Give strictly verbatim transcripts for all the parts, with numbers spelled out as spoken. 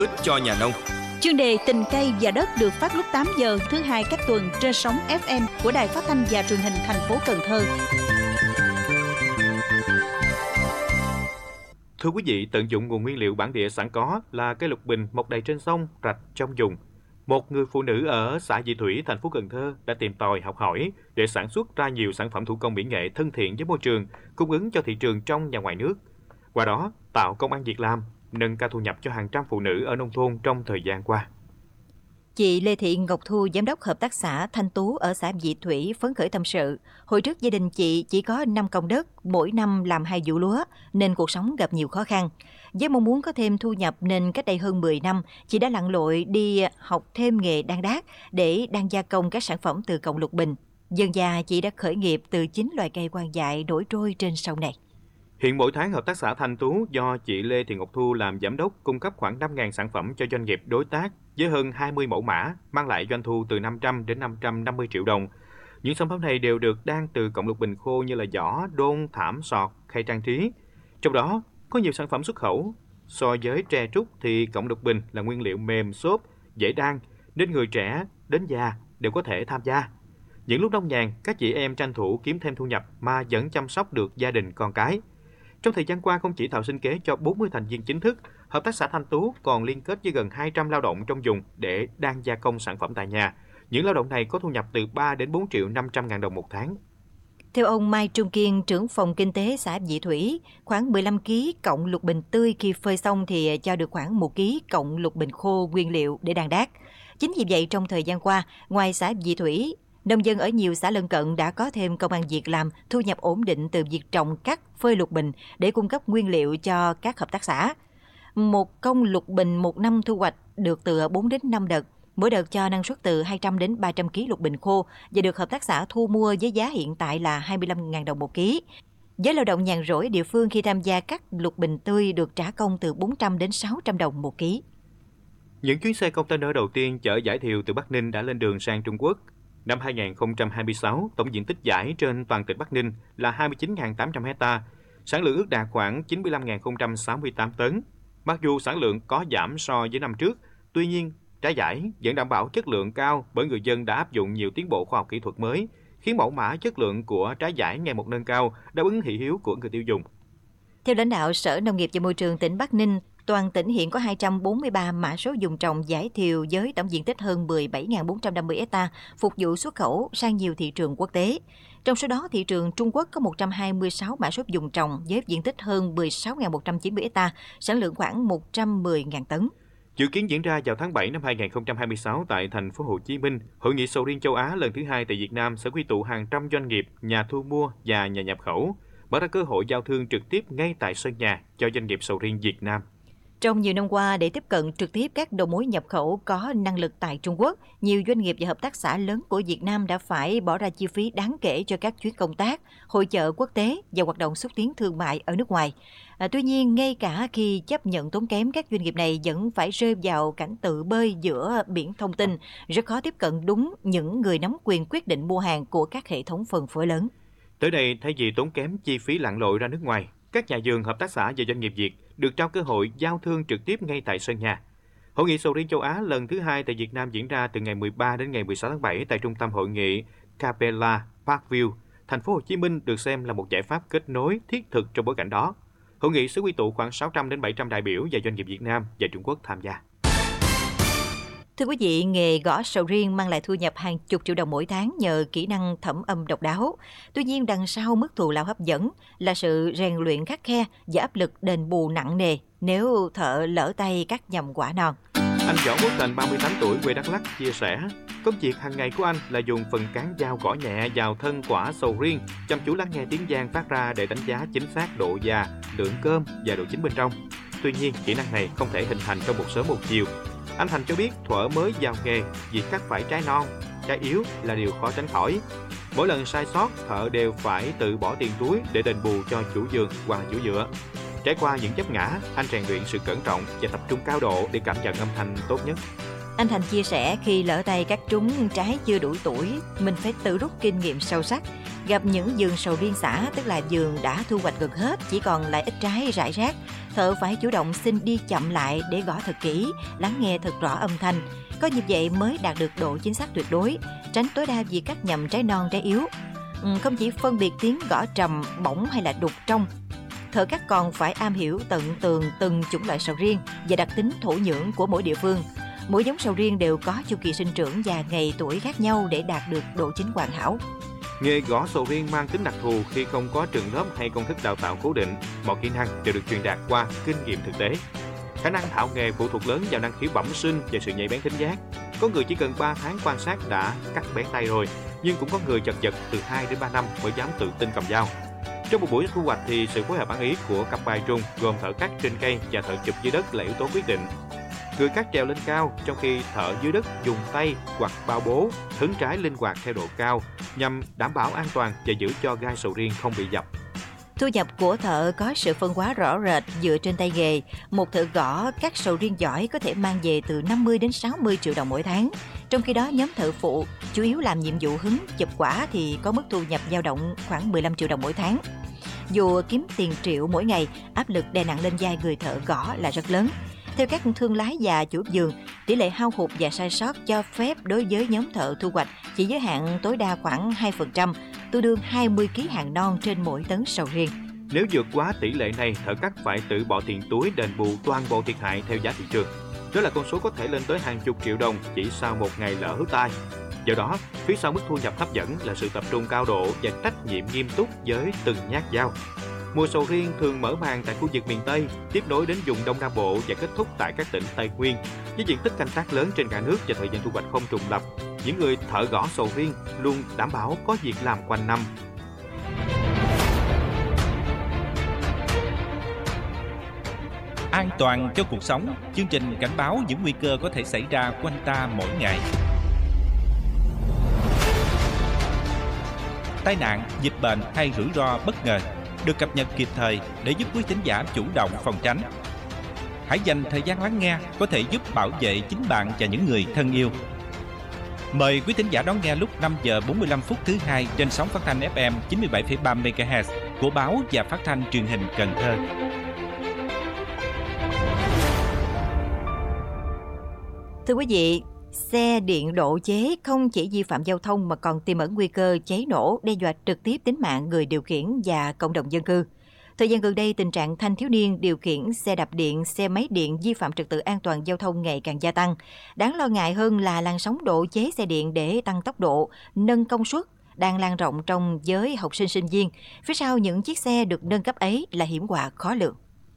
ích cho nhà nông. Chuyên đề Tình cây và đất được phát lúc tám giờ thứ hai các tuần trên sóng ép em của Đài Phát thanh và Truyền hình thành phố Cần Thơ. Thưa quý vị, tận dụng nguồn nguyên liệu bản địa sẵn có là cây lục bình mọc đầy trên sông, rạch, trong vùng. Một người phụ nữ ở xã Vị Thủy, thành phố Cần Thơ đã tìm tòi học hỏi để sản xuất ra nhiều sản phẩm thủ công mỹ nghệ thân thiện với môi trường, cung ứng cho thị trường trong và ngoài nước. Qua đó, tạo công ăn việc làm, nâng cao thu nhập cho hàng trăm phụ nữ ở nông thôn trong thời gian qua. Chị Lê Thị Ngọc Thu, giám đốc hợp tác xã Thanh Tú ở xã Vị Thủy phấn khởi tâm sự. Hồi trước gia đình chị chỉ có năm công đất, mỗi năm làm hai vụ lúa nên cuộc sống gặp nhiều khó khăn. Với mong muốn có thêm thu nhập nên cách đây hơn mười năm, chị đã lặn lội đi học thêm nghề đan đát để đan gia công các sản phẩm từ cọng lục bình. Dần dà chị đã khởi nghiệp từ chính loài cây quan dại nổi trôi trên sông này. Hiện mỗi tháng hợp tác xã Thanh Tú do chị Lê Thị Ngọc Thu làm giám đốc cung cấp khoảng năm nghìn sản phẩm cho doanh nghiệp đối tác với hơn hai mươi mẫu mã, mang lại doanh thu từ năm trăm đến năm trăm năm mươi triệu đồng. Những sản phẩm này đều được đan từ cọng lục bình khô như là giỏ, đôn, thảm, sọt, khay trang trí. Trong đó có nhiều sản phẩm xuất khẩu. So với tre trúc thì cọng lục bình là nguyên liệu mềm, xốp, dễ đan nên người trẻ đến già đều có thể tham gia. Những lúc nông nhàn, các chị em tranh thủ kiếm thêm thu nhập mà vẫn chăm sóc được gia đình con cái. Trong thời gian qua, không chỉ tạo sinh kế cho bốn mươi thành viên chính thức, hợp tác xã Thanh Tú còn liên kết với gần hai trăm lao động trong vùng để đan gia công sản phẩm tại nhà. Những lao động này có thu nhập từ ba đến bốn triệu năm trăm ngàn đồng một tháng. Theo ông Mai Trung Kiên, trưởng phòng kinh tế xã Vị Thủy, khoảng mười lăm ki lô gam cọng lục bình tươi khi phơi xong thì cho được khoảng một ki lô gam cọng lục bình khô nguyên liệu để đan đát. Chính vì vậy, trong thời gian qua, ngoài xã Vị Thủy, nông dân ở nhiều xã lân cận đã có thêm công ăn việc làm, thu nhập ổn định từ việc trồng, cắt, phơi lục bình để cung cấp nguyên liệu cho các hợp tác xã. Một công lục bình một năm thu hoạch được từ bốn đến năm đợt, mỗi đợt cho năng suất từ hai trăm đến ba trăm ki lô gam lục bình khô và được hợp tác xã thu mua với giá hiện tại là hai mươi lăm nghìn đồng một ký. Với lao động nhàn rỗi địa phương khi tham gia cắt lục bình tươi được trả công từ bốn trăm đến sáu trăm đồng một ký. Những chuyến xe container đầu tiên chở vải thiều từ Bắc Ninh đã lên đường sang Trung Quốc. Năm hai nghìn không trăm hai mươi sáu, tổng diện tích vải trên toàn tỉnh Bắc Ninh là hai mươi chín nghìn tám trăm ha, sản lượng ước đạt khoảng chín mươi lăm nghìn không trăm sáu mươi tám tấn. Mặc dù sản lượng có giảm so với năm trước, tuy nhiên trái vải vẫn đảm bảo chất lượng cao bởi người dân đã áp dụng nhiều tiến bộ khoa học kỹ thuật mới, khiến mẫu mã chất lượng của trái vải ngày một nâng cao, đáp ứng thị hiếu của người tiêu dùng. Theo lãnh đạo Sở Nông nghiệp và Môi trường tỉnh Bắc Ninh, toàn tỉnh hiện có hai trăm bốn mươi ba mã số vùng trồng vải thiều với tổng diện tích hơn mười bảy nghìn bốn trăm năm mươi ha, phục vụ xuất khẩu sang nhiều thị trường quốc tế. Trong số đó, thị trường Trung Quốc có một trăm hai mươi sáu mã số vùng trồng với diện tích hơn mười sáu nghìn một trăm chín mươi ha, sản lượng khoảng một trăm mười nghìn tấn. Dự kiến diễn ra vào tháng bảy năm hai nghìn không trăm hai mươi sáu tại thành phố Hồ Chí Minh, Hội nghị sầu riêng châu Á lần thứ hai tại Việt Nam sẽ quy tụ hàng trăm doanh nghiệp, nhà thu mua và nhà nhập khẩu, mở ra cơ hội giao thương trực tiếp ngay tại sân nhà cho doanh nghiệp sầu riêng Việt Nam. Trong nhiều năm qua, để tiếp cận trực tiếp các đầu mối nhập khẩu có năng lực tại Trung Quốc, nhiều doanh nghiệp và hợp tác xã lớn của Việt Nam đã phải bỏ ra chi phí đáng kể cho các chuyến công tác, hội chợ quốc tế và hoạt động xúc tiến thương mại ở nước ngoài. À, tuy nhiên, ngay cả khi chấp nhận tốn kém, các doanh nghiệp này vẫn phải rơi vào cảnh tự bơi giữa biển thông tin, rất khó tiếp cận đúng những người nắm quyền quyết định mua hàng của các hệ thống phân phối lớn. Tới đây, thay vì tốn kém chi phí lặn lội ra nước ngoài, các nhà vườn, hợp tác xã và doanh nghiệp Việt được trao cơ hội giao thương trực tiếp ngay tại sân nhà. Hội nghị sầu riêng châu Á lần thứ hai tại Việt Nam diễn ra từ ngày mười ba đến ngày mười sáu tháng bảy tại trung tâm hội nghị Capella Parkview, thành phố Hồ Chí Minh được xem là một giải pháp kết nối thiết thực trong bối cảnh đó. Hội nghị sẽ quy tụ khoảng sáu trăm đến bảy trăm đại biểu và doanh nghiệp Việt Nam và Trung Quốc tham gia. Thưa quý vị, nghề gõ sầu riêng mang lại thu nhập hàng chục triệu đồng mỗi tháng nhờ kỹ năng thẩm âm độc đáo. Tuy nhiên, đằng sau mức thù lao hấp dẫn là sự rèn luyện khắt khe và áp lực đền bù nặng nề nếu thợ lỡ tay cắt nhầm quả non. Anh Võ Quốc Thành, ba mươi tám tuổi, quê Đắk Lắk, chia sẻ, công việc hàng ngày của anh là dùng phần cán dao gõ nhẹ vào thân quả sầu riêng, chăm chú lắng nghe tiếng vang phát ra để đánh giá chính xác độ già, lượng cơm và độ chín bên trong. Tuy nhiên, kỹ năng này không thể hình thành trong một sớm một chiều. Anh Thành cho biết thuở mới vào nghề, việc cắt phải trái non, trái yếu là điều khó tránh khỏi. Mỗi lần sai sót, thợ đều phải tự bỏ tiền túi để đền bù cho chủ vườn hoặc chủ dựa. Trải qua những vấp ngã, anh rèn luyện sự cẩn trọng và tập trung cao độ để cảm nhận âm thanh tốt nhất. Anh Thành chia sẻ khi lỡ tay cắt trúng trái chưa đủ tuổi, mình phải tự rút kinh nghiệm sâu sắc. Gặp những vườn sầu riêng xả, tức là vườn đã thu hoạch gần hết, chỉ còn lại ít trái rải rác, thợ phải chủ động xin đi chậm lại để gõ thật kỹ, lắng nghe thật rõ âm thanh. Có như vậy mới đạt được độ chính xác tuyệt đối, tránh tối đa việc cắt nhầm trái non trái yếu. Ừ, không chỉ phân biệt tiếng gõ trầm, bổng hay là đục trong, thợ cắt còn phải am hiểu tận tường từng chủng loại sầu riêng và đặc tính thổ nhưỡng của mỗi địa phương. Mỗi giống sầu riêng đều có chu kỳ sinh trưởng và ngày tuổi khác nhau để đạt được độ chín hoàn hảo. Nghề gõ sầu riêng mang tính đặc thù khi không có trường lớp hay công thức đào tạo cố định, mọi kỹ năng đều được truyền đạt qua kinh nghiệm thực tế. Khả năng thạo nghề phụ thuộc lớn vào năng khiếu bẩm sinh và sự nhạy bén thính giác. Có người chỉ cần ba tháng quan sát đã cắt bén tay rồi, nhưng cũng có người chật vật từ hai đến ba năm mới dám tự tin cầm dao. Trong một buổi thu hoạch thì sự phối hợp ăn ý của cặp bài trung gồm thợ cắt trên cây và thợ chụp dưới đất là yếu tố quyết định. Người cắt trèo lên cao, trong khi thợ dưới đất dùng tay hoặc bao bố, hứng trái linh hoạt theo độ cao nhằm đảm bảo an toàn và giữ cho gai sầu riêng không bị dập. Thu nhập của thợ có sự phân hóa rõ rệt dựa trên tay nghề. Một thợ gõ cắt sầu riêng giỏi có thể mang về từ năm mươi đến sáu mươi triệu đồng mỗi tháng. Trong khi đó, nhóm thợ phụ chủ yếu làm nhiệm vụ hứng, chụp quả thì có mức thu nhập dao động khoảng mười lăm triệu đồng mỗi tháng. Dù kiếm tiền triệu mỗi ngày, áp lực đè nặng lên vai người thợ gõ là rất lớn. Theo các thương lái và chủ vườn, tỷ lệ hao hụt và sai sót cho phép đối với nhóm thợ thu hoạch chỉ giới hạn tối đa khoảng hai phần trăm, tương đương hai mươi ki lô gam hàng non trên mỗi tấn sầu riêng. Nếu vượt quá tỷ lệ này, thợ cắt phải tự bỏ tiền túi đền bù toàn bộ thiệt hại theo giá thị trường. Đó là con số có thể lên tới hàng chục triệu đồng chỉ sau một ngày lỡ tay. Do đó, phía sau mức thu nhập hấp dẫn là sự tập trung cao độ và trách nhiệm nghiêm túc với từng nhát dao. Mùa sầu riêng thường mở màn tại khu vực miền Tây, tiếp nối đến vùng Đông Nam Bộ và kết thúc tại các tỉnh Tây Nguyên. Với diện tích canh tác lớn trên cả nước và thời gian thu hoạch không trùng lặp, những người thợ gõ sầu riêng luôn đảm bảo có việc làm quanh năm. An toàn cho cuộc sống, chương trình cảnh báo những nguy cơ có thể xảy ra quanh ta mỗi ngày. Tai nạn, dịch bệnh hay rủi ro bất ngờ được cập nhật kịp thời để giúp quý thính giả chủ động phòng tránh. Hãy dành thời gian lắng nghe có thể giúp bảo vệ chính bạn và những người thân yêu. Mời quý thính giả đón nghe lúc năm giờ bốn mươi lăm phút thứ hai trên sóng phát thanh ép em chín mươi bảy phẩy ba mê ga héc của báo và phát thanh truyền hình Cần Thơ. Thưa quý vị, xe điện độ chế không chỉ vi phạm giao thông mà còn tiềm ẩn nguy cơ cháy nổ, đe dọa trực tiếp tính mạng người điều khiển và cộng đồng dân cư. Thời gian gần đây, tình trạng thanh thiếu niên điều khiển xe đạp điện, xe máy điện vi phạm trật tự an toàn giao thông ngày càng gia tăng. Đáng lo ngại hơn là làn sóng độ chế xe điện để tăng tốc độ, nâng công suất đang lan rộng trong giới học sinh sinh viên. Phía sau những chiếc xe được nâng cấp ấy là hiểm họa khó lường.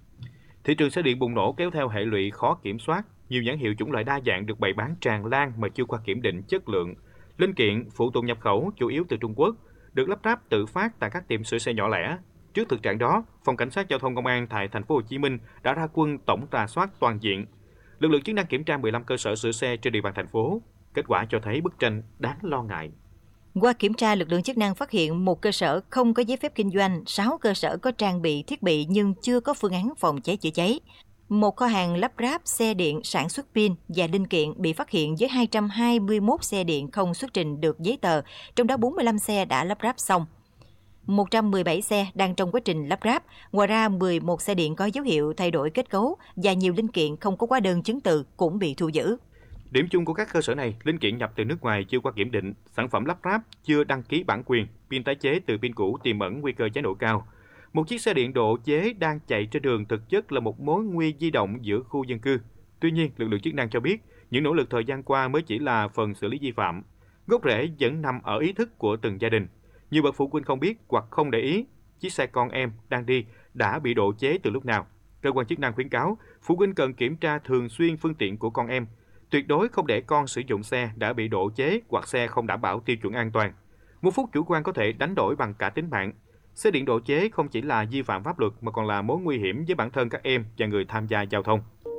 Thị trường xe điện bùng nổ kéo theo hệ lụy khó kiểm soát. Nhiều nhãn hiệu chủng loại đa dạng được bày bán tràn lan mà chưa qua kiểm định chất lượng. Linh kiện, phụ tùng nhập khẩu chủ yếu từ Trung Quốc, được lắp ráp tự phát tại các tiệm sửa xe nhỏ lẻ. Trước thực trạng đó, Phòng Cảnh sát Giao thông Công an tại thành phố Hồ Chí Minh đã ra quân tổng rà soát toàn diện. Lực lượng chức năng kiểm tra mười lăm cơ sở sửa xe trên địa bàn thành phố. Kết quả cho thấy bức tranh đáng lo ngại. Qua kiểm tra, lực lượng chức năng phát hiện một cơ sở không có giấy phép kinh doanh, sáu cơ sở có trang bị thiết bị nhưng chưa có phương án phòng cháy chữa cháy. Một kho hàng lắp ráp xe điện sản xuất pin và linh kiện bị phát hiện với hai trăm hai mươi mốt xe điện không xuất trình được giấy tờ, trong đó bốn mươi lăm xe đã lắp ráp xong. một trăm mười bảy xe đang trong quá trình lắp ráp, ngoài ra mười một xe điện có dấu hiệu thay đổi kết cấu và nhiều linh kiện không có hóa đơn chứng từ cũng bị thu giữ. Điểm chung của các cơ sở này, linh kiện nhập từ nước ngoài chưa qua kiểm định, sản phẩm lắp ráp chưa đăng ký bản quyền, pin tái chế từ pin cũ tiềm ẩn nguy cơ cháy nổ cao. Một chiếc xe điện độ chế đang chạy trên đường thực chất là một mối nguy di động giữa khu dân cư. Tuy nhiên, lực lượng chức năng cho biết, những nỗ lực thời gian qua mới chỉ là phần xử lý vi phạm. Gốc rễ vẫn nằm ở ý thức của từng gia đình. Nhiều bậc phụ huynh không biết hoặc không để ý, chiếc xe con em đang đi đã bị độ chế từ lúc nào. Cơ quan chức năng khuyến cáo, phụ huynh cần kiểm tra thường xuyên phương tiện của con em. Tuyệt đối không để con sử dụng xe đã bị độ chế hoặc xe không đảm bảo tiêu chuẩn an toàn. Một phút chủ quan có thể đánh đổi bằng cả tính mạng. Xe điện độ chế không chỉ là vi phạm pháp luật mà còn là mối nguy hiểm với bản thân các em và người tham gia giao thông.